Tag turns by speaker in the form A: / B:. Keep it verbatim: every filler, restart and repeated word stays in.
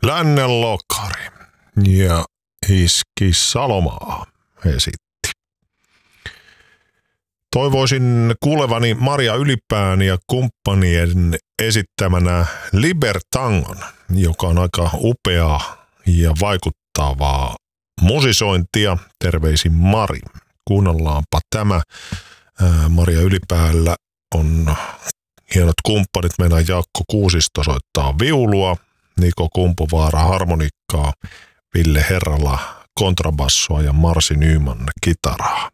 A: Lännen lokari ja Iski Salomaa esitti. Toivoisin kuulevani Maria Ylipään ja kumppanien esittämänä Libertangon, joka on aika upeaa ja vaikuttavaa musisointia. Terveisin Mari. Kuunnellaanpa tämä. Ää, Maria Ylipäällä on hienot kumppanit. Meidän Jaakko Kuusisto soittaa viulua, Niko Kumpuvaara harmonikkaa, Ville Herrala kontrabassoa ja Marsi Nyman kitaraa.